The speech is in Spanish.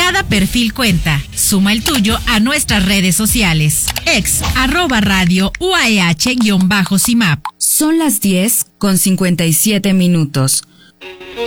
Cada perfil cuenta. Suma el tuyo a nuestras redes sociales. @radio UAEH-CIMAP. Son las 10:57.